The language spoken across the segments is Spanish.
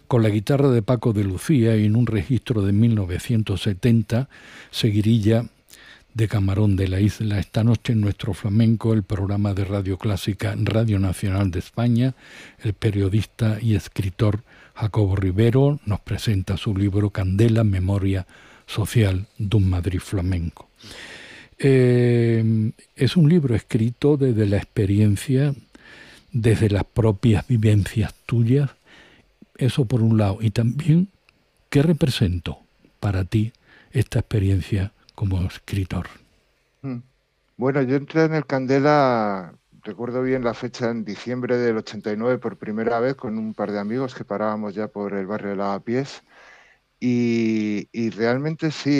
Con la guitarra de Paco de Lucía y en un registro de 1970, seguirilla de Camarón de la Isla. Esta noche en Nuestro Flamenco, el programa de Radio Clásica Radio Nacional de España, el periodista y escritor Jacobo Rivero nos presenta su libro Candela, Memoria Social d'un Madrid Flamenco. Es un libro escrito desde la experiencia, desde las propias vivencias tuyas, eso por un lado, y también ¿qué representó para ti esta experiencia como escritor? Bueno, yo entré en el Candela, recuerdo bien la fecha, en diciembre del 89 por primera vez con un par de amigos que parábamos ya por el barrio de Lavapiés y realmente sí,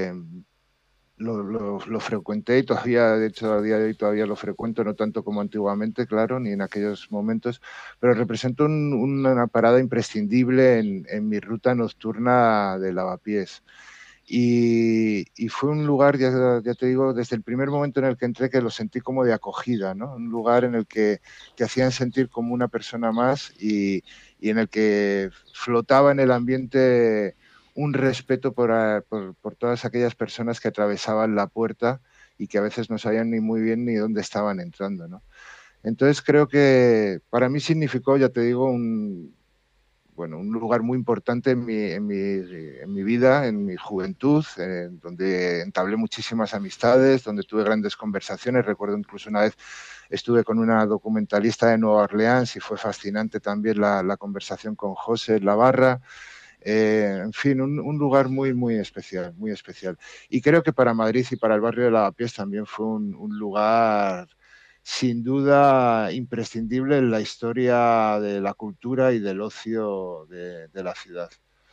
lo frecuenté y todavía, de hecho, a día de hoy todavía lo frecuento, no tanto como antiguamente, claro, ni en aquellos momentos, pero representa una parada imprescindible en mi ruta nocturna de Lavapiés. Y fue un lugar, ya te digo, desde el primer momento en el que entré, que lo sentí como de acogida, ¿no? Un lugar en el que te hacían sentir como una persona más y en el que flotaba en el ambiente un respeto por todas aquellas personas que atravesaban la puerta y que a veces no sabían ni muy bien ni dónde estaban entrando, ¿no? Entonces creo que para mí significó, ya te digo, un lugar muy importante en mi vida, en mi juventud, donde entablé muchísimas amistades, donde tuve grandes conversaciones. Recuerdo incluso una vez estuve con una documentalista de Nueva Orleans y fue fascinante también la conversación con José Lavarra. En fin, un lugar muy, muy especial, muy especial. Y creo que para Madrid y para el barrio de Lavapiés también fue un lugar sin duda imprescindible en la historia de la cultura y del ocio de la ciudad.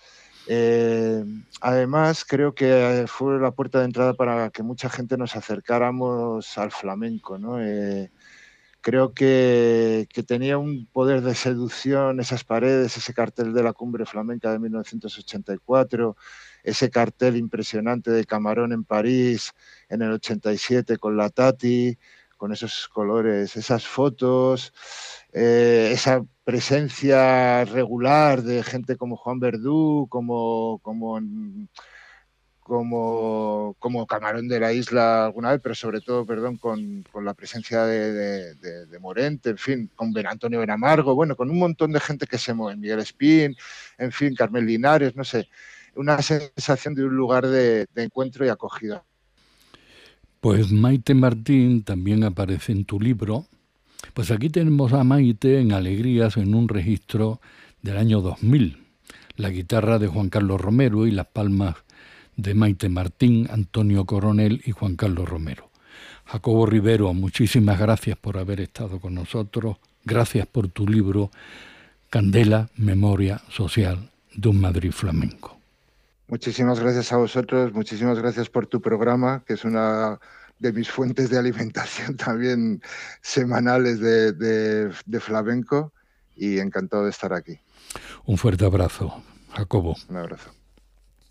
Además, creo que fue la puerta de entrada para que mucha gente nos acercáramos al flamenco, ¿no? Creo que tenía un poder de seducción esas paredes, ese cartel de la Cumbre Flamenca de 1984, ese cartel impresionante de Camarón en París en el 87 con la Tati, con esos colores, esas fotos, esa presencia regular de gente como Juan Verdú, como Camarón de la Isla alguna vez, pero sobre todo, perdón, con la presencia de Morente, en fin, con Antonio Benamargo, bueno, con un montón de gente que se mueve, Miguel Espín, en fin, Carmen Linares, no sé, una sensación de un lugar de encuentro y acogida. Pues Maite Martín también aparece en tu libro. Pues aquí tenemos a Maite en Alegrías en un registro del año 2000. La guitarra de Juan Carlos Romero y las palmas de Maite Martín, Antonio Coronel y Juan Carlos Romero. Jacobo Rivero, muchísimas gracias por haber estado con nosotros. Gracias por tu libro Candela, Memoria Social d'un Madrid Flamenco. Muchísimas gracias a vosotros, muchísimas gracias por tu programa, que es una de mis fuentes de alimentación también semanales de flamenco, y encantado de estar aquí. Un fuerte abrazo, Jacobo. Un abrazo.